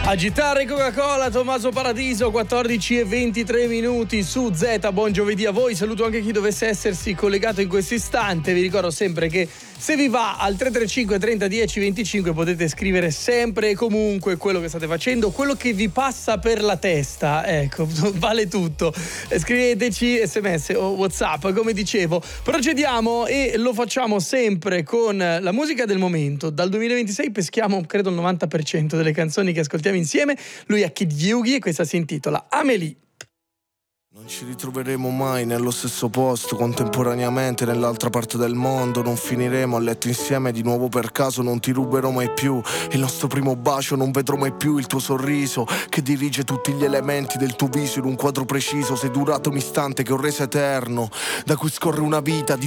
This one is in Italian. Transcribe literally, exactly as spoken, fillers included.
Agitare Coca-Cola, Tommaso Paradiso, quattordici e ventitré minuti su Z. Buon giovedì a voi, saluto anche chi dovesse essersi collegato in questo istante. Vi ricordo sempre che se vi va al tre tre cinque trenta dieci venticinque potete scrivere sempre e comunque quello che state facendo, quello che vi passa per la testa, ecco, vale tutto. Scriveteci sms o WhatsApp, come dicevo. Procediamo e lo facciamo sempre con la musica del momento. Dal duemilaventisei peschiamo credo il novanta per cento delle canzoni che ascoltiamo insieme. Lui è Kid Yugi e questa si intitola Amelie. Non ci ritroveremo mai nello stesso posto, contemporaneamente nell'altra parte del mondo. Non finiremo a letto insieme di nuovo per caso. Non ti ruberò mai più il nostro primo bacio. Non vedrò mai più il tuo sorriso che dirige tutti gli elementi del tuo viso in un quadro preciso. Sei durato un istante che ho reso eterno, da cui scorre una vita di